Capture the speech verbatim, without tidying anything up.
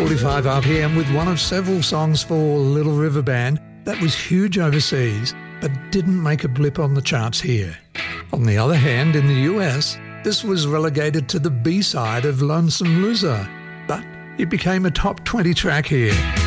forty-five R P M with one of several songs for Little River Band that was huge overseas but didn't make a blip on the charts here. On the other hand, in the U S, this was relegated to the B-side of Lonesome Loser, but it became a top twenty track here.